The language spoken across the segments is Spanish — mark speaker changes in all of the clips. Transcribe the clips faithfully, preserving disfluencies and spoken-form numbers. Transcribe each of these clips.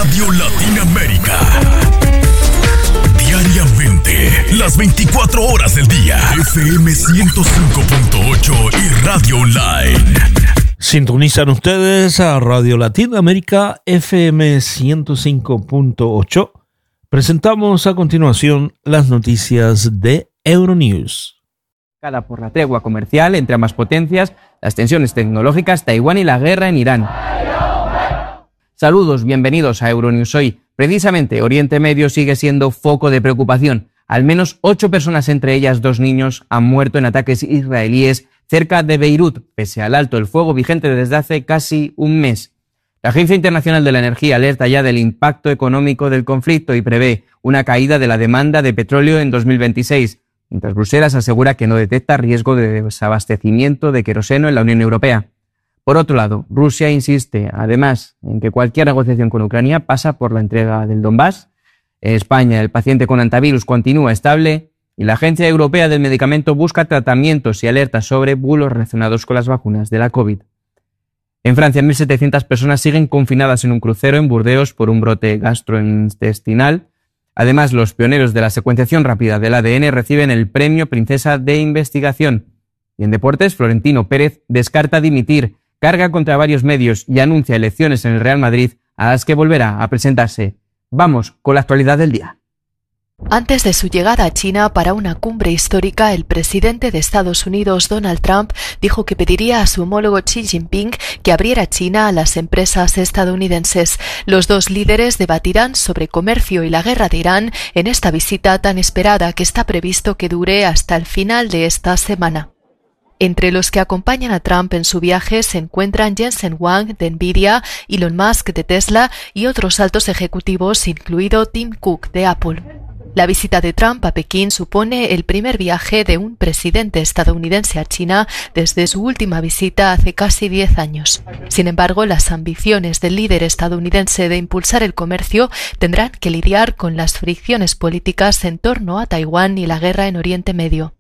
Speaker 1: Radio Latinoamérica. Diariamente, las veinticuatro horas del día. F M ciento cinco punto ocho y Radio Online.
Speaker 2: Sintonizan ustedes a Radio Latinoamérica F M ciento cinco punto ocho. Presentamos a continuación las noticias de Euronews.
Speaker 3: Por la tregua comercial entre ambas potencias, las tensiones tecnológicas, Taiwán y la guerra en Irán. Saludos, bienvenidos a Euronews hoy. Precisamente, Oriente Medio sigue siendo foco de preocupación. Al menos ocho personas, entre ellas dos niños, han muerto en ataques israelíes cerca de Beirut, pese al alto el fuego vigente desde hace casi un mes. La Agencia Internacional de la Energía alerta ya del impacto económico del conflicto y prevé una caída de la demanda de petróleo en dos mil veintiséis, mientras Bruselas asegura que no detecta riesgo de desabastecimiento de queroseno en la Unión Europea. Por otro lado, Rusia insiste, además, en que cualquier negociación con Ucrania pasa por la entrega del Donbass. En España, el paciente con antivirus continúa estable y la Agencia Europea del Medicamento busca tratamientos y alertas sobre bulos relacionados con las vacunas de la COVID. En Francia, mil setecientas personas siguen confinadas en un crucero en Burdeos por un brote gastrointestinal. Además, los pioneros de la secuenciación rápida del A D N reciben el premio Princesa de Investigación. Y en deportes, Florentino Pérez descarta dimitir, carga contra varios medios y anuncia elecciones en el Real Madrid a las que volverá a presentarse. Vamos con la actualidad del día.
Speaker 4: Antes de su llegada a China para una cumbre histórica, el presidente de Estados Unidos, Donald Trump, dijo que pediría a su homólogo Xi Jinping que abriera China a las empresas estadounidenses. Los dos líderes debatirán sobre comercio y la guerra de Irán en esta visita tan esperada que está previsto que dure hasta el final de esta semana. Entre los que acompañan a Trump en su viaje se encuentran Jensen Huang de Nvidia, Elon Musk de Tesla y otros altos ejecutivos, incluido Tim Cook de Apple. La visita de Trump a Pekín supone el primer viaje de un presidente estadounidense a China desde su última visita hace casi diez años. Sin embargo, las ambiciones del líder estadounidense de impulsar el comercio tendrán que lidiar con las fricciones políticas en torno a Taiwán y la guerra en Oriente Medio.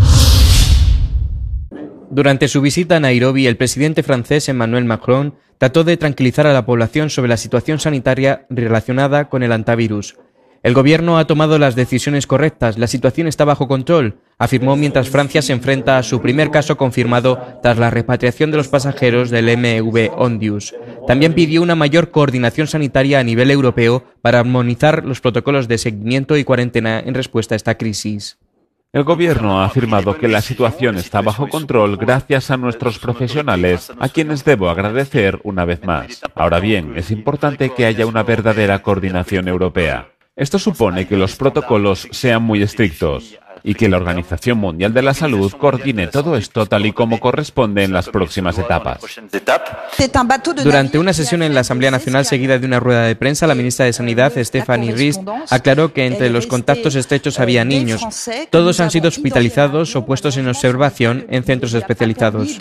Speaker 3: Durante su visita a Nairobi, el presidente francés Emmanuel Macron trató de tranquilizar a la población sobre la situación sanitaria relacionada con el antivirus. El gobierno ha tomado las decisiones correctas, la situación está bajo control, afirmó mientras Francia se enfrenta a su primer caso confirmado tras la repatriación de los pasajeros del M V Ondius. También pidió una mayor coordinación sanitaria a nivel europeo para armonizar los protocolos de seguimiento y cuarentena en respuesta a esta crisis.
Speaker 5: El gobierno ha afirmado que la situación está bajo control gracias a nuestros profesionales, a quienes debo agradecer una vez más. Ahora bien, es importante que haya una verdadera coordinación europea. Esto supone que los protocolos sean muy estrictos y que la Organización Mundial de la Salud coordine todo esto tal y como corresponde en las próximas etapas.
Speaker 3: Durante una sesión en la Asamblea Nacional seguida de una rueda de prensa, la ministra de Sanidad, Stephanie Rist, aclaró que entre los contactos estrechos había niños. Todos han sido hospitalizados o puestos en observación en centros especializados.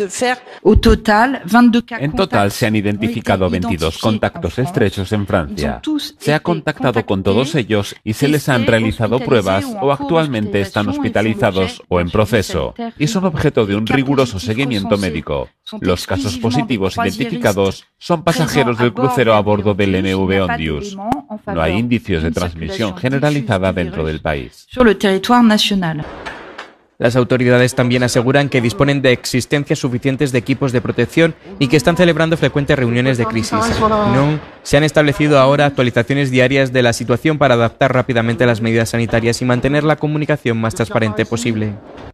Speaker 5: En total se han identificado veintidós contactos estrechos en Francia. Se ha contactado con todos ellos y se les han realizado pruebas o actualmente están hospitalizados o en proceso y son objeto de un riguroso seguimiento médico. Los casos positivos identificados son pasajeros del crucero a bordo del M V Ondius. No hay indicios de transmisión generalizada dentro del país.
Speaker 3: Las autoridades también aseguran que disponen de existencias suficientes de equipos de protección y que están celebrando frecuentes reuniones de crisis. No, se han establecido ahora actualizaciones diarias de la situación para adaptar rápidamente las medidas sanitarias y mantener la comunicación más transparente posible.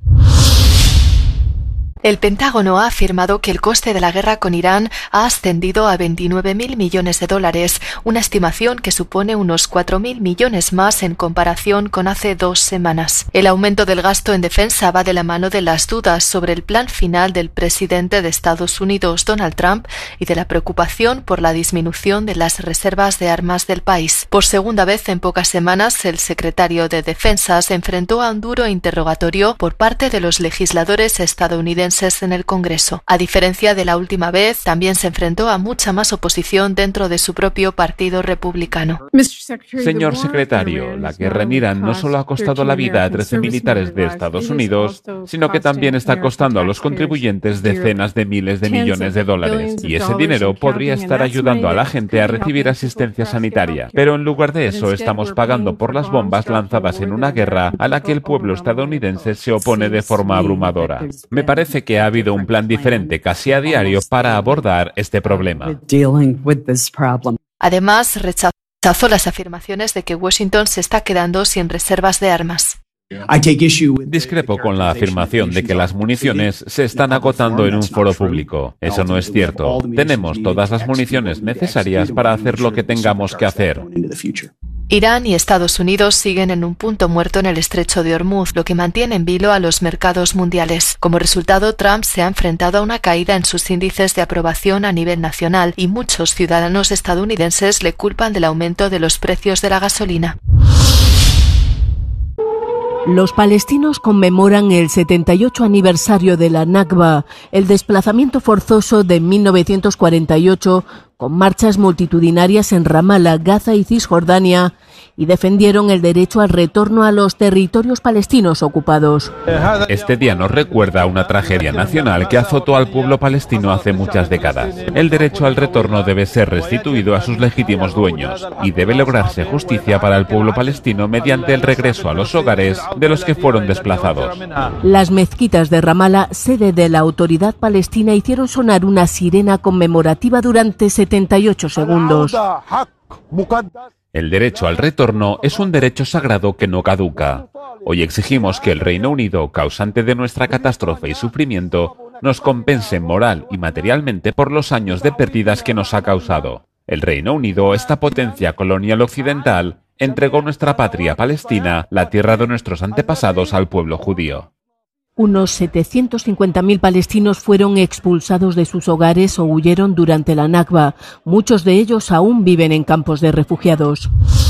Speaker 4: El Pentágono ha afirmado que el coste de la guerra con Irán ha ascendido a veintinueve mil millones de dólares, una estimación que supone unos cuatro mil millones más en comparación con hace dos semanas. El aumento del gasto en defensa va de la mano de las dudas sobre el plan final del presidente de Estados Unidos, Donald Trump, y de la preocupación por la disminución de las reservas de armas del país. Por segunda vez en pocas semanas, el secretario de Defensa se enfrentó a un duro interrogatorio por parte de los legisladores estadounidenses estadounidenses en el Congreso. A diferencia de la última vez, también se enfrentó a mucha más oposición dentro de su propio partido republicano.
Speaker 5: Señor secretario, la guerra en Irán no solo ha costado la vida a trece militares de Estados Unidos, sino que también está costando a los contribuyentes decenas de miles de millones de dólares. Y ese dinero podría estar ayudando a la gente a recibir asistencia sanitaria. Pero en lugar de eso, estamos pagando por las bombas lanzadas en una guerra a la que el pueblo estadounidense se opone de forma abrumadora. Me parece que ha habido un plan diferente casi a diario para abordar este problema.
Speaker 4: Además, rechazó las afirmaciones de que Washington se está quedando sin reservas de armas.
Speaker 5: Discrepo con la afirmación de que las municiones se están agotando en un foro público. Eso no es cierto. Tenemos todas las municiones necesarias para hacer lo que tengamos que hacer.
Speaker 4: Irán y Estados Unidos siguen en un punto muerto en el estrecho de Hormuz, lo que mantiene en vilo a los mercados mundiales. Como resultado, Trump se ha enfrentado a una caída en sus índices de aprobación a nivel nacional y muchos ciudadanos estadounidenses le culpan del aumento de los precios de la gasolina.
Speaker 6: Los palestinos conmemoran el setenta y ocho aniversario de la Nakba, el desplazamiento forzoso de mil novecientos cuarenta y ocho, con marchas multitudinarias en Ramallah, Gaza y Cisjordania, y defendieron el derecho al retorno a los territorios palestinos ocupados.
Speaker 5: Este día nos recuerda una tragedia nacional que azotó al pueblo palestino hace muchas décadas. El derecho al retorno debe ser restituido a sus legítimos dueños y debe lograrse justicia para el pueblo palestino mediante el regreso a los hogares de los que fueron desplazados.
Speaker 6: Las mezquitas de Ramallah, sede de la autoridad palestina, hicieron sonar una sirena conmemorativa durante setenta y ocho segundos.
Speaker 5: El derecho al retorno es un derecho sagrado que no caduca. Hoy exigimos que el Reino Unido, causante de nuestra catástrofe y sufrimiento, nos compense moral y materialmente por los años de pérdidas que nos ha causado. El Reino Unido, esta potencia colonial occidental, entregó nuestra patria Palestina, la tierra de nuestros antepasados, al pueblo judío.
Speaker 6: Unos setecientos cincuenta mil palestinos fueron expulsados de sus hogares o huyeron durante la Nakba. Muchos de ellos aún viven en campos de refugiados.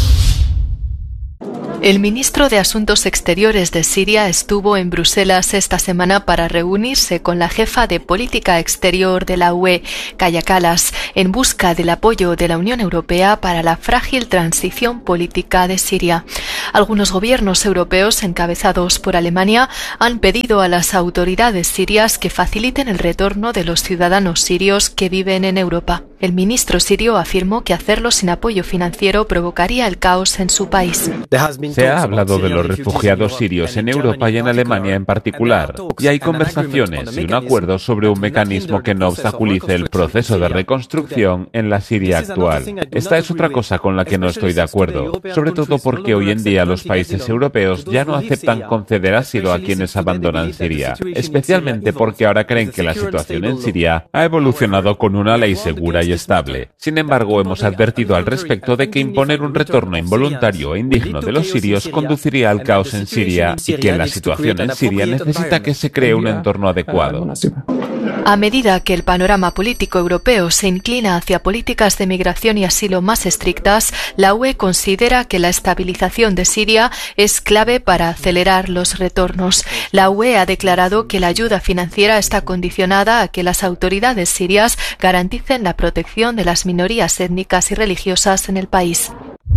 Speaker 4: El ministro de Asuntos Exteriores de Siria estuvo en Bruselas esta semana para reunirse con la jefa de política exterior de la U E, Kaja Kallas, en busca del apoyo de la Unión Europea para la frágil transición política de Siria. Algunos gobiernos europeos, encabezados por Alemania, han pedido a las autoridades sirias que faciliten el retorno de los ciudadanos sirios que viven en Europa. El ministro sirio afirmó que hacerlo sin apoyo financiero provocaría el caos en su país.
Speaker 5: Se ha hablado de los refugiados sirios en Europa y en Alemania en particular, y hay conversaciones y un acuerdo sobre un mecanismo que no obstaculice el proceso de reconstrucción en la Siria actual. Esta es otra cosa con la que no estoy de acuerdo, sobre todo porque hoy en día los países europeos ya no aceptan conceder asilo a quienes abandonan Siria, especialmente porque ahora creen que la situación en Siria ha evolucionado con una ley segura y estable. Sin embargo, hemos advertido al respecto de que imponer un retorno involuntario e indigno de los sirios conduciría al caos en Siria y que la situación en Siria necesita que se cree un entorno adecuado.
Speaker 4: A medida que el panorama político europeo se inclina hacia políticas de migración y asilo más estrictas, la U E considera que la estabilización de Siria es clave para acelerar los retornos. La U E ha declarado que la ayuda financiera está condicionada a que las autoridades sirias garanticen la protección de las minorías étnicas y religiosas en el país.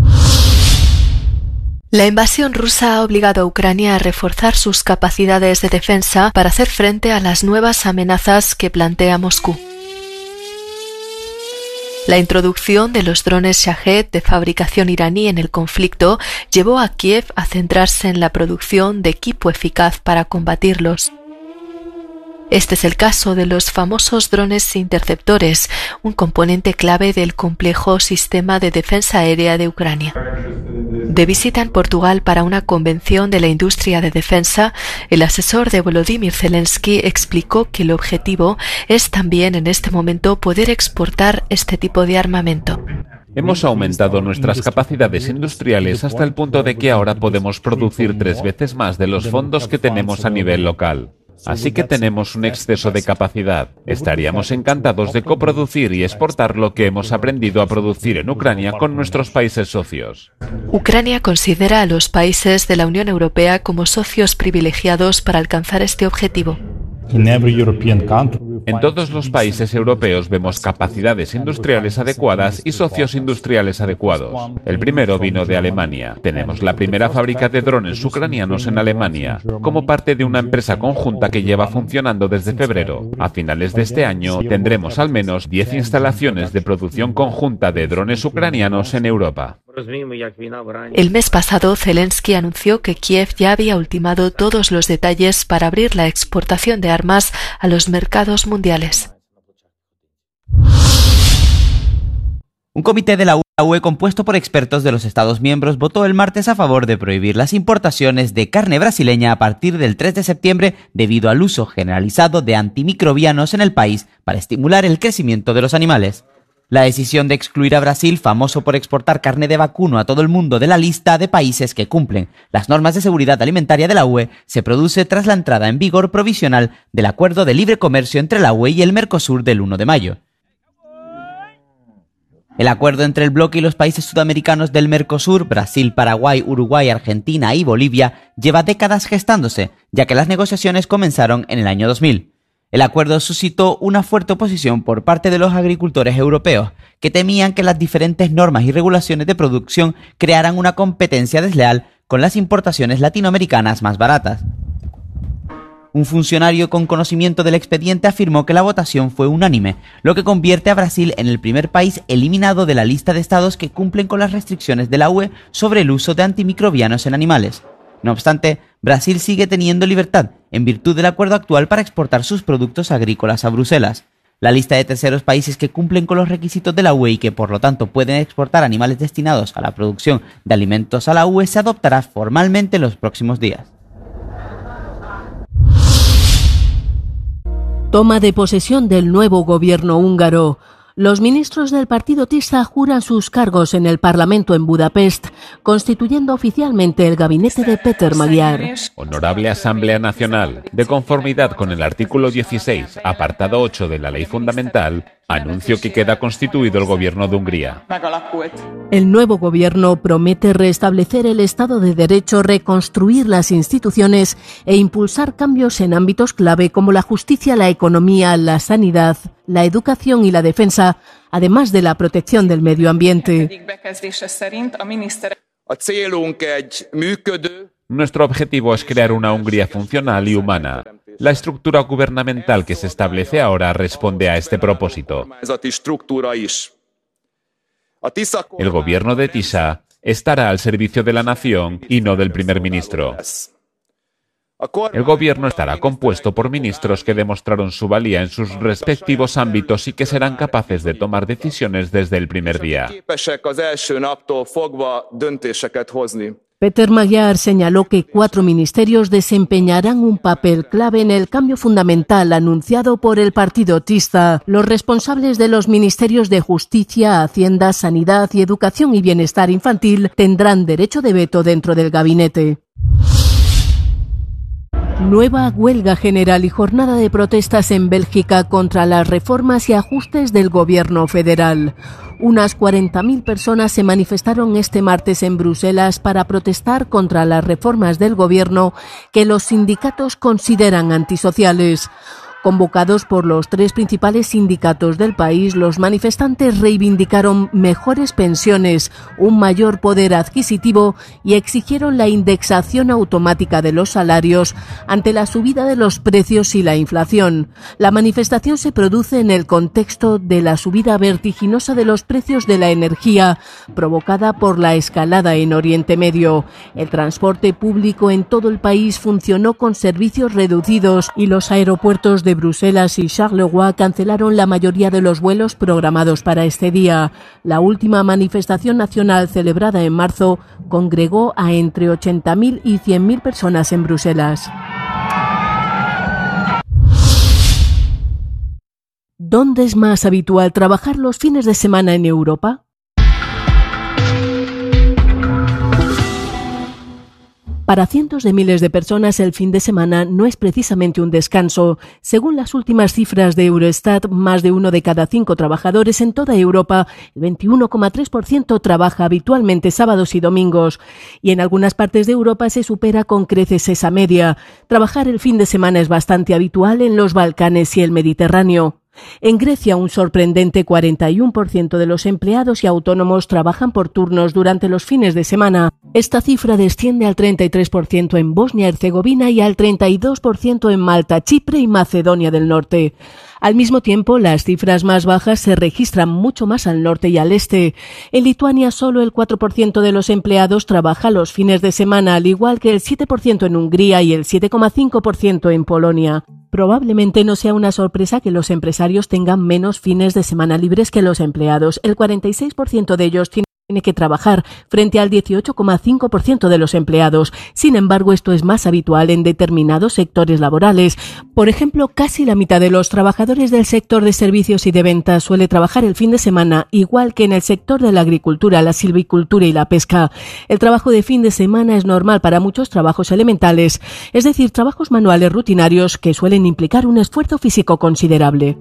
Speaker 4: La invasión rusa ha obligado a Ucrania a reforzar sus capacidades de defensa para hacer frente a las nuevas amenazas que plantea Moscú. La introducción de los drones Shahed de fabricación iraní en el conflicto llevó a Kiev a centrarse en la producción de equipo eficaz para combatirlos. Este es el caso de los famosos drones interceptores, un componente clave del complejo sistema de defensa aérea de Ucrania. De visita en Portugal para una convención de la industria de defensa, el asesor de Volodymyr Zelensky explicó que el objetivo es también en este momento poder exportar este tipo de armamento.
Speaker 5: Hemos aumentado nuestras capacidades industriales hasta el punto de que ahora podemos producir tres veces más de los fondos que tenemos a nivel local. Así que tenemos un exceso de capacidad. Estaríamos encantados de coproducir y exportar lo que hemos aprendido a producir en Ucrania con nuestros países socios.
Speaker 4: Ucrania considera a los países de la Unión Europea como socios privilegiados para alcanzar este objetivo.
Speaker 5: En todos los países europeos vemos capacidades industriales adecuadas y socios industriales adecuados. El primero vino de Alemania. Tenemos la primera fábrica de drones ucranianos en Alemania, como parte de una empresa conjunta que lleva funcionando desde febrero. A finales de este año tendremos al menos diez instalaciones de producción conjunta de drones ucranianos en Europa.
Speaker 4: El mes pasado, Zelensky anunció que Kiev ya había ultimado todos los detalles para abrir la exportación de armas a los mercados mundiales.
Speaker 7: Un comité de la U E compuesto por expertos de los Estados miembros votó el martes a favor de prohibir las importaciones de carne brasileña a partir del tres de septiembre debido al uso generalizado de antimicrobianos en el país para estimular el crecimiento de los animales. La decisión de excluir a Brasil, famoso por exportar carne de vacuno a todo el mundo de la lista de países que cumplen las normas de seguridad alimentaria de la U E, se produce tras la entrada en vigor provisional del Acuerdo de Libre Comercio entre la U E y el Mercosur del uno de mayo. El acuerdo entre el bloque y los países sudamericanos del Mercosur, Brasil, Paraguay, Uruguay, Argentina y Bolivia, lleva décadas gestándose, ya que las negociaciones comenzaron en el año dos mil. El acuerdo suscitó una fuerte oposición por parte de los agricultores europeos, que temían que las diferentes normas y regulaciones de producción crearan una competencia desleal con las importaciones latinoamericanas más baratas. Un funcionario con conocimiento del expediente afirmó que la votación fue unánime, lo que convierte a Brasil en el primer país eliminado de la lista de estados que cumplen con las restricciones de la U E sobre el uso de antimicrobianos en animales. No obstante, Brasil sigue teniendo libertad, en virtud del acuerdo actual, para exportar sus productos agrícolas a Bruselas. La lista de terceros países que cumplen con los requisitos de la U E y que por lo tanto pueden exportar animales destinados a la producción de alimentos a la U E se adoptará formalmente en los próximos días.
Speaker 6: Toma de posesión del nuevo gobierno húngaro. Los ministros del partido Tisza juran sus cargos en el Parlamento en Budapest, constituyendo oficialmente el gabinete de Péter Magyar.
Speaker 5: Honorable Asamblea Nacional, de conformidad con el artículo dieciséis, apartado ocho de la Ley Fundamental, anuncio que queda constituido el gobierno de Hungría.
Speaker 6: El nuevo gobierno promete restablecer el Estado de Derecho, reconstruir las instituciones e impulsar cambios en ámbitos clave como la justicia, la economía, la sanidad, la educación y la defensa, además de la protección del medio ambiente.
Speaker 5: Nuestro objetivo es crear una Hungría funcional y humana. La estructura gubernamental que se establece ahora responde a este propósito. El gobierno de Tisza estará al servicio de la nación y no del primer ministro. El gobierno estará compuesto por ministros que demostraron su valía en sus respectivos ámbitos y que serán capaces de tomar decisiones desde el primer día.
Speaker 6: Péter Magyar señaló que cuatro ministerios desempeñarán un papel clave en el cambio fundamental anunciado por el partido Tisza. Los responsables de los ministerios de Justicia, Hacienda, Sanidad y Educación y Bienestar Infantil tendrán derecho de veto dentro del gabinete. Nueva huelga general y jornada de protestas en Bélgica contra las reformas y ajustes del gobierno federal. Unas cuarenta mil personas se manifestaron este martes en Bruselas para protestar contra las reformas del gobierno que los sindicatos consideran antisociales. Convocados por los tres principales sindicatos del país, los manifestantes reivindicaron mejores pensiones, un mayor poder adquisitivo y exigieron la indexación automática de los salarios ante la subida de los precios y la inflación. La manifestación se produce en el contexto de la subida vertiginosa de los precios de la energía, provocada por la escalada en Oriente Medio. El transporte público en todo el país funcionó con servicios reducidos y los aeropuertos de Bruselas y Charleroi cancelaron la mayoría de los vuelos programados para este día. La última manifestación nacional celebrada en marzo congregó a entre ochenta mil y cien mil personas en Bruselas. ¿Dónde es más habitual trabajar los fines de semana en Europa? Para Para cientos de miles de personas el fin de semana no es precisamente un descanso. Según las últimas cifras de Eurostat, más de uno de cada cinco trabajadores en toda Europa, el veintiuno coma tres por ciento trabaja habitualmente sábados y domingos. Y en algunas partes de Europa se supera con creces esa media. Trabajar el fin de semana es bastante habitual en los Balcanes y el Mediterráneo. En Grecia, un sorprendente cuarenta y uno por ciento de los empleados y autónomos trabajan por turnos durante los fines de semana. Esta cifra desciende al treinta y tres por ciento en Bosnia y Herzegovina y al treinta y dos por ciento en Malta, Chipre y Macedonia del Norte. Al mismo tiempo, las cifras más bajas se registran mucho más al norte y al este. En Lituania, solo el cuatro por ciento de los empleados trabaja los fines de semana, al igual que el siete por ciento en Hungría y el siete coma cinco por ciento en Polonia. Probablemente no sea una sorpresa que los empresarios tengan menos fines de semana libres que los empleados. El cuarenta y seis por ciento de ellos tiene que trabajar frente al dieciocho coma cinco por ciento de los empleados. Sin embargo, esto es más habitual en determinados sectores laborales. Por ejemplo, casi la mitad de los trabajadores del sector de servicios y de ventas suele trabajar el fin de semana, igual que en el sector de la agricultura, la silvicultura y la pesca. El trabajo de fin de semana es normal para muchos trabajos elementales, es decir, trabajos manuales rutinarios que suelen implicar un esfuerzo físico considerable.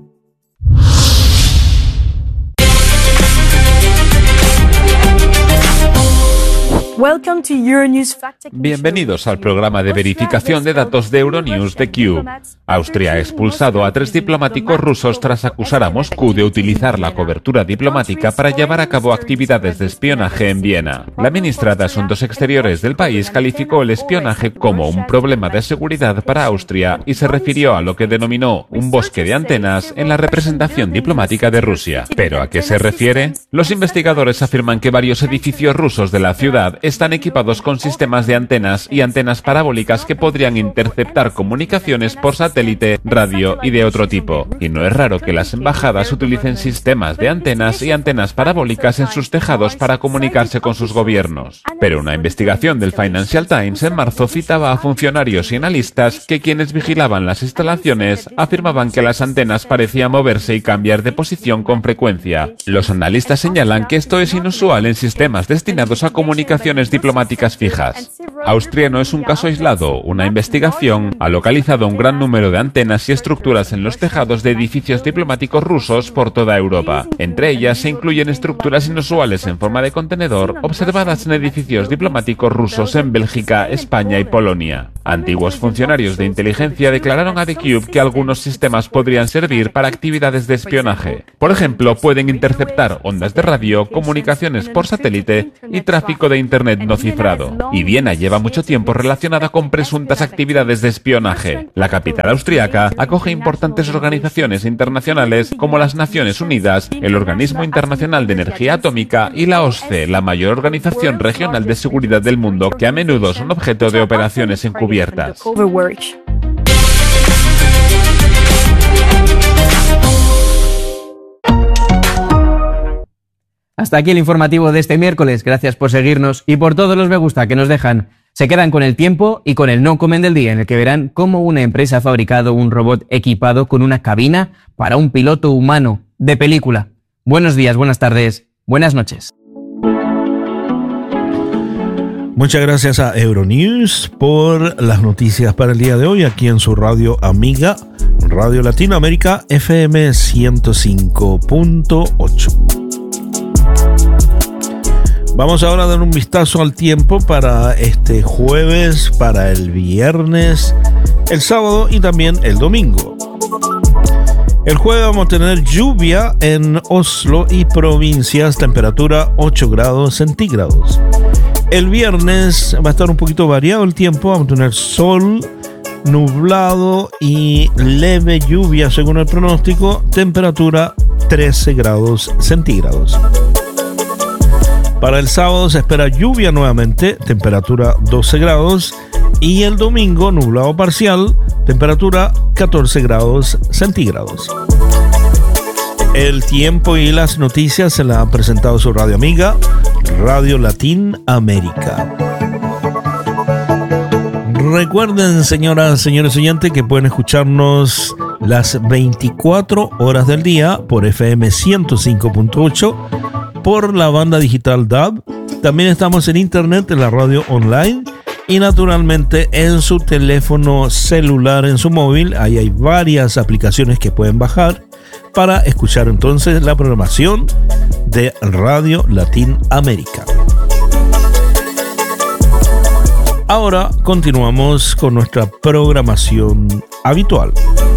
Speaker 5: Bienvenidos al programa de verificación de datos de Euronews de Cube. Austria ha expulsado a tres diplomáticos rusos tras acusar a Moscú de utilizar la cobertura diplomática para llevar a cabo actividades de espionaje en Viena. La ministra de Asuntos Exteriores del país calificó el espionaje como un problema de seguridad para Austria y se refirió a lo que denominó un bosque de antenas en la representación diplomática de Rusia. ¿Pero a qué se refiere? Los investigadores afirman que varios edificios rusos de la ciudad están equipados con sistemas de antenas y antenas parabólicas que podrían interceptar comunicaciones por satélite, radio y de otro tipo. Y no es raro que las embajadas utilicen sistemas de antenas y antenas parabólicas en sus tejados para comunicarse con sus gobiernos. Pero una investigación del Financial Times en marzo citaba a funcionarios y analistas que quienes vigilaban las instalaciones afirmaban que las antenas parecían moverse y cambiar de posición con frecuencia. Los analistas señalan que esto es inusual en sistemas destinados a comunicaciones diplomáticas fijas. Austria no es un caso aislado. Una investigación ha localizado un gran número de antenas y estructuras en los tejados de edificios diplomáticos rusos por toda Europa. Entre ellas se incluyen estructuras inusuales en forma de contenedor observadas en edificios diplomáticos rusos en Bélgica, España y Polonia. Antiguos funcionarios de inteligencia declararon a The Cube que algunos sistemas podrían servir para actividades de espionaje. Por ejemplo, pueden interceptar ondas de radio, comunicaciones por satélite y tráfico de Internet no cifrado. Y Viena lleva mucho tiempo relacionada con presuntas actividades de espionaje. La capital austriaca acoge importantes organizaciones internacionales como las Naciones Unidas, el Organismo Internacional de Energía Atómica y la O S C E, la mayor organización regional de seguridad del mundo, que a menudo son objeto de operaciones encubiertas.
Speaker 3: Hasta aquí el informativo de este miércoles. Gracias por seguirnos y por todos los me gusta que nos dejan. Se quedan con el tiempo y con el no comen del día, en el que verán cómo una empresa ha fabricado un robot equipado con una cabina para un piloto humano de película. Buenos días, buenas tardes, buenas noches.
Speaker 2: Muchas gracias a Euronews por las noticias para el día de hoy aquí en su radio amiga, Radio Latinoamérica F M ciento cinco punto ocho. Vamos ahora a dar un vistazo al tiempo para este jueves, para el viernes, el sábado y también el domingo. El jueves vamos a tener lluvia en Oslo y provincias, temperatura ocho grados centígrados. El viernes va a estar un poquito variado el tiempo, vamos a tener sol, nublado y leve lluvia según el pronóstico, temperatura trece grados centígrados. Para el sábado se espera lluvia nuevamente, temperatura doce grados, y el domingo nublado parcial, temperatura catorce grados centígrados. El tiempo y las noticias se las ha presentado su radio amiga, Radio Latinoamérica. Recuerden, señoras, señores oyentes, que pueden escucharnos las veinticuatro horas del día por F M ciento cinco punto ocho, por la banda digital D A B. También estamos en internet, en la radio online, y naturalmente en su teléfono celular, en su móvil. Ahí hay varias aplicaciones que pueden bajar para escuchar entonces la programación de Radio Latin América. Ahora continuamos con nuestra programación habitual.